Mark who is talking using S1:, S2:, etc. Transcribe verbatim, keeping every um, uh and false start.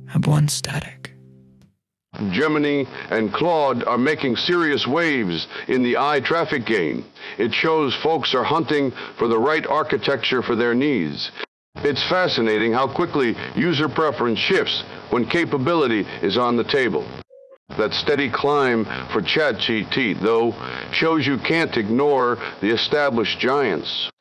S1: have one static.
S2: Gemini and Claude are making serious waves in the eye traffic gain. It shows folks are hunting for the right architecture for their needs. It's fascinating how quickly user preference shifts when capability is on the table. That steady climb for ChatGPT, though, shows you can't ignore the established giants.